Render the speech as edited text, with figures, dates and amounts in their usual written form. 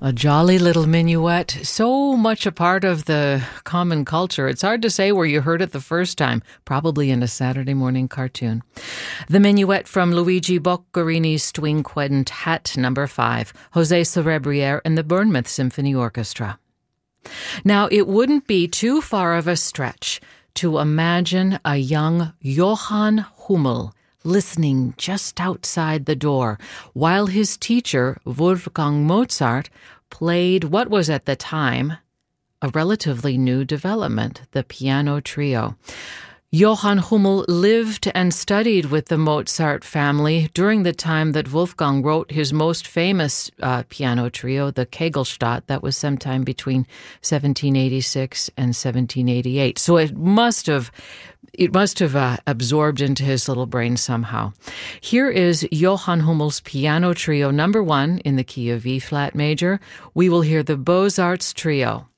A jolly little minuet, so much a part of the common culture. It's hard to say where you heard it the first time, probably in a Saturday morning cartoon. The minuet from Luigi Boccherini's String Quintet No. 5, José Cerebriere and the Bournemouth Symphony Orchestra. Now, it wouldn't be too far of a stretch to imagine a young Johann Hummel listening just outside the door while his teacher, Wolfgang Mozart, played what was at the time a relatively new development, the piano trio. Johann Hummel lived and studied with the Mozart family during the time that Wolfgang wrote his most famous piano trio, the Kegelstatt, that was sometime between 1786 and 1788. So it must have absorbed into his little brain somehow. Here is Johann Hummel's Piano Trio No. 1 in the key of E-flat major. We will hear the Beaux-Arts Trio.